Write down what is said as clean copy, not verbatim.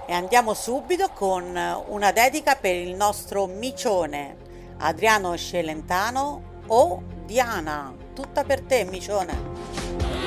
E andiamo subito con una dedica per il nostro micione, Adriano Celentano o Diana. Tutta per te, micione.